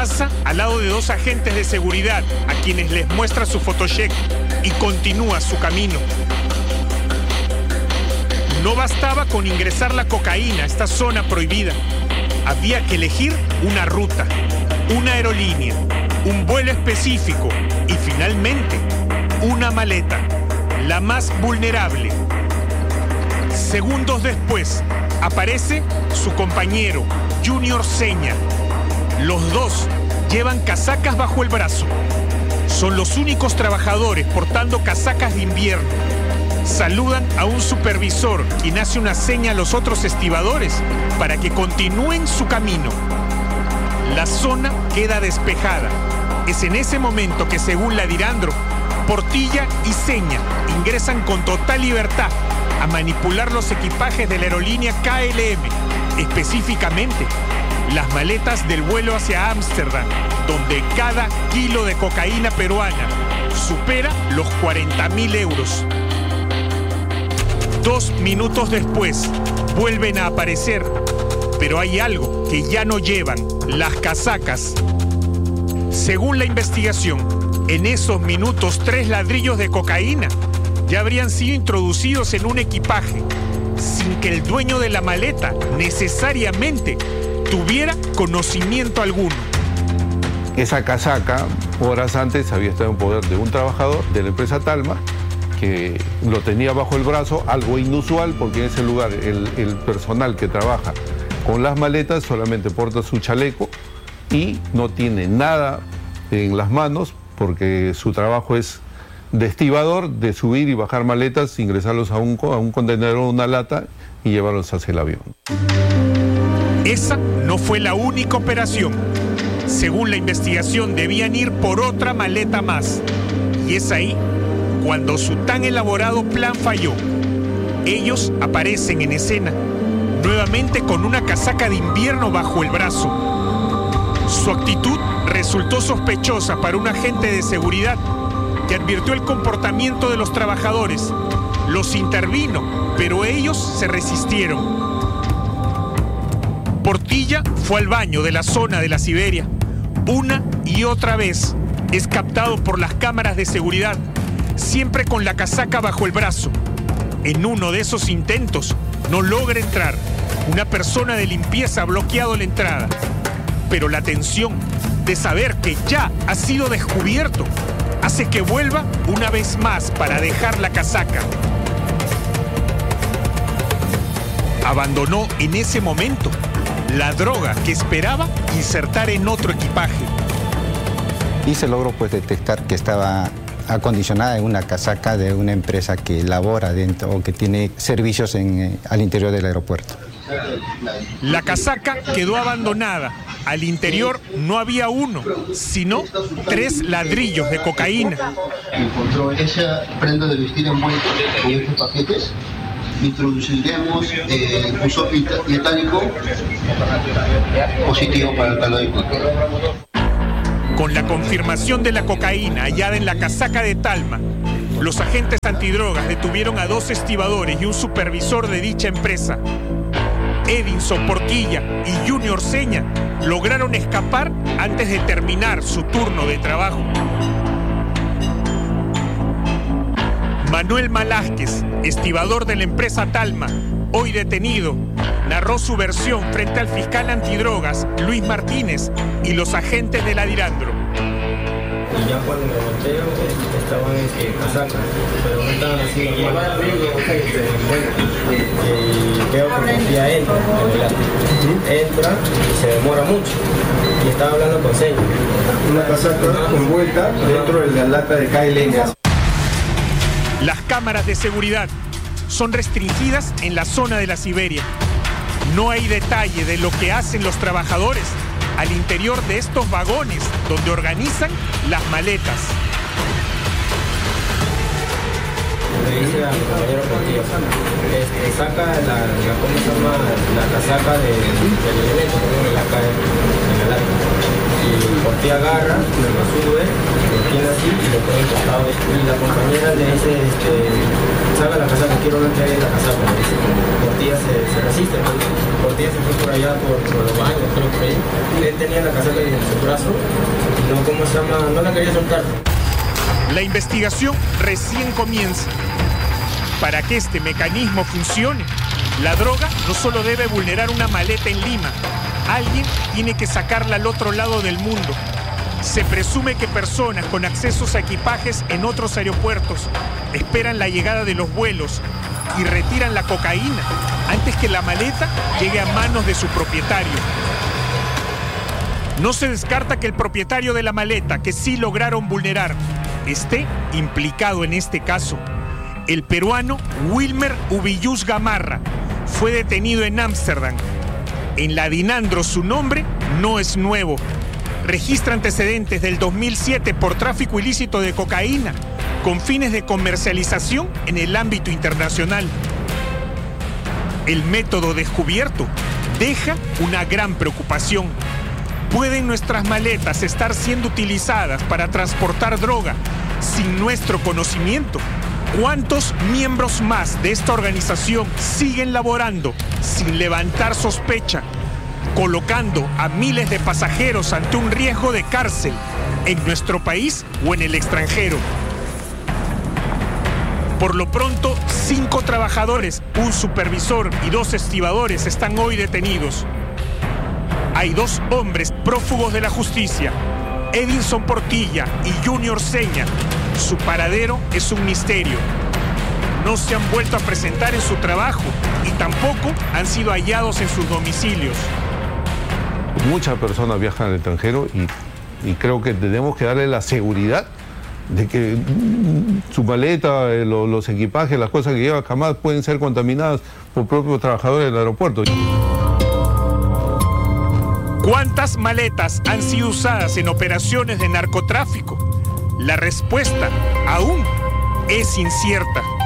Pasa al lado de dos agentes de seguridad a quienes les muestra su photocheck y continúa su camino. No bastaba con ingresar la cocaína a esta zona prohibida. Había que elegir una ruta, una aerolínea, un vuelo específico y finalmente una maleta, la más vulnerable. Segundos después aparece su compañero, Junior Seña. Los dos llevan casacas bajo el brazo. Son los únicos trabajadores portando casacas de invierno. Saludan a un supervisor, quien hace una seña a los otros estibadores para que continúen su camino. La zona queda despejada. Es en ese momento que, según la Dirandro, Portilla y Seña ingresan con total libertad a manipular los equipajes de la aerolínea KLM, específicamente las maletas del vuelo hacia Ámsterdam, donde cada kilo de cocaína peruana supera los 40.000 euros. 2 minutos después, vuelven a aparecer, pero hay algo que ya no llevan: las casacas. Según la investigación, en esos minutos 3 ladrillos de cocaína ya habrían sido introducidos en un equipaje, sin que el dueño de la maleta necesariamente tuviera conocimiento alguno. Esa casaca, horas antes, había estado en poder de un trabajador de la empresa Talma, que lo tenía bajo el brazo, algo inusual porque en ese lugar el personal que trabaja con las maletas solamente porta su chaleco y no tiene nada en las manos, porque su trabajo es de estibador, de subir y bajar maletas, ingresarlos a un contenedor o una lata y llevarlos hacia el avión. Esa no fue la única operación. Según la investigación, debían ir por otra maleta más. Y es ahí cuando su tan elaborado plan falló. Ellos aparecen en escena, nuevamente con una casaca de invierno bajo el brazo. Su actitud resultó sospechosa para un agente de seguridad que advirtió el comportamiento de los trabajadores. Los intervino, pero ellos se resistieron. Portilla fue al baño de la zona de la Siberia. Una y otra vez es captado por las cámaras de seguridad, siempre con la casaca bajo el brazo. En uno de esos intentos no logra entrar. Una persona de limpieza ha bloqueado la entrada. Pero la tensión de saber que ya ha sido descubierto hace que vuelva una vez más para dejar la casaca. Abandonó en ese momento la droga que esperaba insertar en otro equipaje. Y se logró detectar que estaba acondicionada en una casaca de una empresa que labora dentro o que tiene servicios al interior del aeropuerto. La casaca quedó abandonada. Al interior no había uno, sino 3 ladrillos de cocaína. Encontró esa prenda de vestir envuelta en estos paquetes. Introduciremos un sopo metálico positivo para el cannabis. Con la confirmación de la cocaína hallada en la casaca de Talma, los agentes antidrogas detuvieron a 2 estibadores y un supervisor de dicha empresa. Edinson Portilla y Junior Seña lograron escapar antes de terminar su turno de trabajo. Manuel Malásquez, estibador de la empresa Talma, hoy detenido, narró su versión frente al fiscal antidrogas Luis Martínez y los agentes de la Dirandro. Y ya cuando me volteo estaban casacas, pero no estaban así normal. Y veo que Sofía entra en el acto. Entra y se demora mucho. Y estaba hablando con señas. Una casaca envuelta dentro de la lata de KLM. Las cámaras de seguridad son restringidas en la zona de la Siberia. No hay detalle de lo que hacen los trabajadores al interior de estos vagones donde organizan las maletas. Le dice a mi compañero Portillo, saca la casaca del elemento, la cae en el aire. Y Portillo agarra, lo sube, tiene así y le pone el costado. Y la compañera le dice, salga la casaca, quiero no entregue la casaca. Le dice, Portilla se resiste, Portilla se fue por allá por los baños, creo que ahí. Él tenía la casaca en su brazo y no la quería soltar. La investigación recién comienza. Para que este mecanismo funcione, la droga no solo debe vulnerar una maleta en Lima, alguien tiene que sacarla al otro lado del mundo. Se presume que personas con accesos a equipajes en otros aeropuertos esperan la llegada de los vuelos y retiran la cocaína antes que la maleta llegue a manos de su propietario. No se descarta que el propietario de la maleta, que sí lograron vulnerar, esté implicado en este caso. El peruano Wilmer Ubillus Gamarra fue detenido en Ámsterdam. En la DINANDRO su nombre no es nuevo. Registra antecedentes del 2007 por tráfico ilícito de cocaína con fines de comercialización en el ámbito internacional. El método descubierto deja una gran preocupación. ¿Pueden nuestras maletas estar siendo utilizadas para transportar droga sin nuestro conocimiento? ¿Cuántos miembros más de esta organización siguen laborando sin levantar sospecha, colocando a miles de pasajeros ante un riesgo de cárcel en nuestro país o en el extranjero? Por lo pronto, 5 trabajadores, un supervisor y 2 estibadores están hoy detenidos. Hay 2 hombres prófugos de la justicia, Edinson Portilla y Junior Seña. Su paradero es un misterio. No se han vuelto a presentar en su trabajo y tampoco han sido hallados en sus domicilios. Muchas personas viajan al extranjero y creo que tenemos que darle la seguridad de que su maleta, los equipajes, las cosas que lleva jamás pueden ser contaminadas por propios trabajadores del aeropuerto. ¿Cuántas maletas han sido usadas en operaciones de narcotráfico? La respuesta aún es incierta.